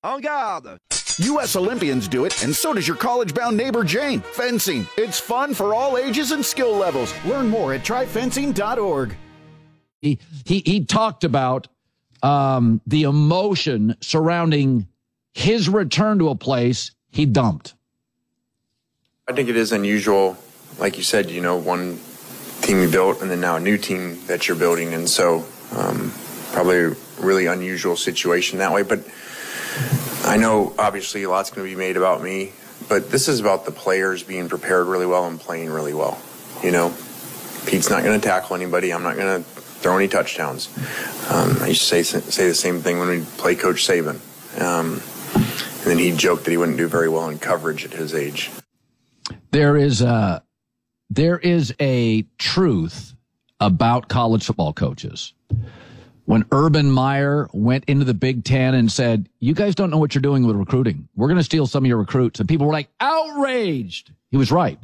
En garde! U.S. Olympians do it, and so does your college-bound neighbor Jane. Fencing. It's fun for all ages and skill levels. Learn more at tryfencing.org. He talked about the emotion surrounding his return to a place he dumped. I think it is unusual, like you said, one team you built and then now a new team that you're building. And so probably a really unusual situation that way. But I know obviously a lot's going to be made about me, but this is about the players being prepared really well and playing really well. Pete's not going to tackle anybody. I'm not going to throw any touchdowns. I used to say the same thing when we played Coach Saban. And then he joked that he wouldn't do very well in coverage at his age. There is a truth about college football coaches. When Urban Meyer went into the Big Ten and said, you guys don't know what you're doing with recruiting. We're going to steal some of your recruits. And people were like, outraged. He was right.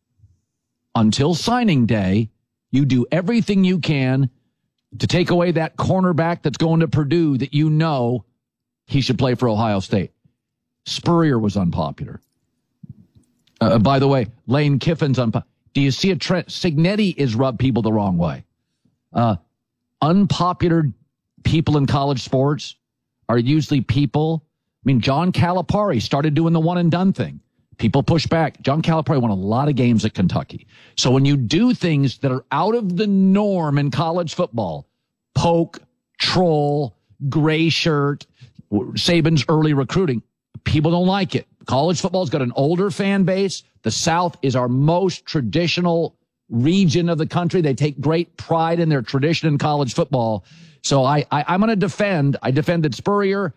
Until signing day, you do everything you can to take away that cornerback that's going to Purdue that you know he should play for Ohio State. Spurrier was unpopular. By the way, Lane Kiffin's unpopular. Do you see a trend? Cignetti is rubbed people the wrong way. Unpopular people in college sports are usually people. John Calipari started doing the one and done thing. People push back. John Calipari won a lot of games at Kentucky. So when you do things that are out of the norm in college football, poke, troll, gray shirt, Saban's early recruiting, people don't like it. College football's got an older fan base. The South is our most traditional region of the country. They take great pride in their tradition in college football. So I'm going to defend. I defended Spurrier.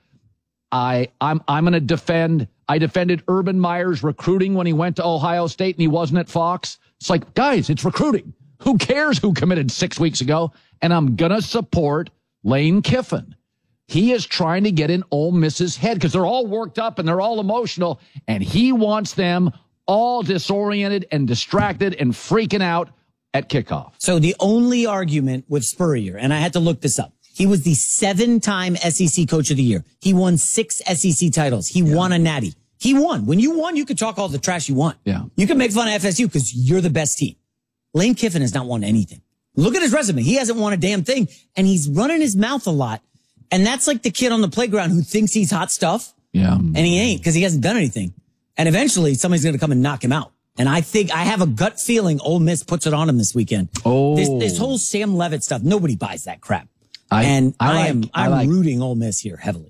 I'm going to defend. I defended Urban Meyer's recruiting when he went to Ohio State and he wasn't at Fox. It's like, guys, it's recruiting. Who cares who committed 6 weeks ago? And I'm going to support Lane Kiffin. He is trying to get in Ole Miss's head because they're all worked up and they're all emotional, and he wants them all disoriented and distracted and freaking out at kickoff. So the only argument with Spurrier, and I had to look this up, he was the 7-time SEC Coach of the Year. He won 6 SEC titles. He won a natty. He won. When you won, you could talk all the trash you want. Yeah. You can make fun of FSU because you're the best team. Lane Kiffin has not won anything. Look at his resume. He hasn't won a damn thing, and he's running his mouth a lot. And that's like the kid on the playground who thinks he's hot stuff. Yeah. And he ain't because he hasn't done anything. And eventually somebody's going to come and knock him out. And I think I have a gut feeling Ole Miss puts it on him this weekend. Oh, this whole Sam Levitt stuff. Nobody buys that crap. I'm rooting Ole Miss here heavily.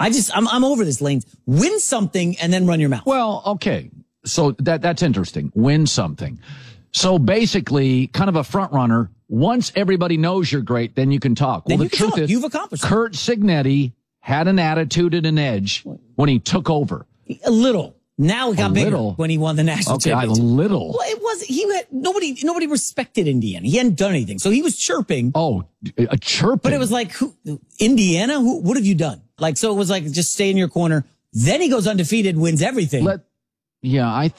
I'm over this, Lane. Win something and then run your mouth. Well, okay. So that's interesting. Win something. So basically kind of a front runner. Once everybody knows you're great, then you can talk. Then well, the truth is, you've accomplished Curt Cignetti had an attitude and an edge when he took over. A little. Now it got bigger when he won the national championship. A little. Well, it was nobody respected Indiana. He hadn't done anything, so he was chirping. Oh, a chirping. But it was like, Indiana? What have you done? So it was like, just stay in your corner. Then he goes undefeated, wins everything. I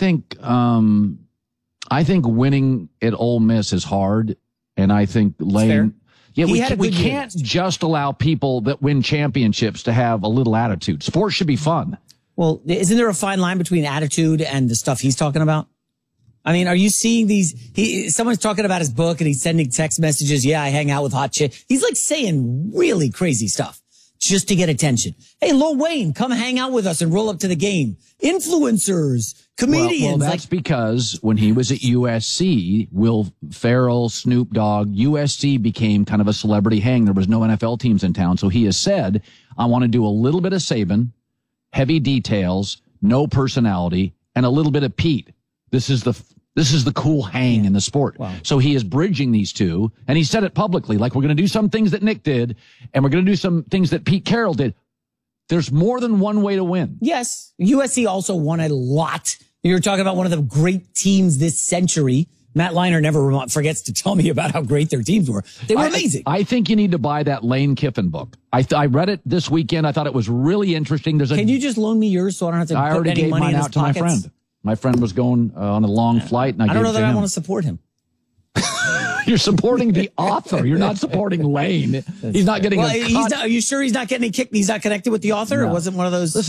think winning at Ole Miss is hard. And I think Lane, we can't just allow people that win championships to have a little attitude. Sports should be fun. Well, isn't there a fine line between attitude and the stuff he's talking about? Are you seeing these? Someone's talking about his book and he's sending text messages. Yeah, I hang out with hot chick. He's like saying really crazy stuff just to get attention. Hey, Lil Wayne, come hang out with us and roll up to the game. Influencers, comedians. Well, that's because when he was at USC, Will Ferrell, Snoop Dogg, USC became kind of a celebrity hang. There was no NFL teams in town. So he has said, I want to do a little bit of Saban, heavy details, no personality, and a little bit of Pete. This is the cool hang in the sport. Wow. So he is bridging these two, and he said it publicly, like, we're going to do some things that Nick did, and we're going to do some things that Pete Carroll did. There's more than one way to win. Yes. USC also won a lot. You're talking about one of the great teams this century. Matt Leinart never forgets to tell me about how great their teams were. They were amazing. I think you need to buy that Lane Kiffin book. I read it this weekend. I thought it was really interesting. Can you just loan me yours so I don't have to put any money in his pockets? I already gave mine out to my friend. My friend was going on a long flight, and I don't know that I want to support him. You're supporting the author. You're not supporting Lane. He's not getting a cut. Are you sure he's not getting a kick? He's not connected with the author? No. It wasn't one of those.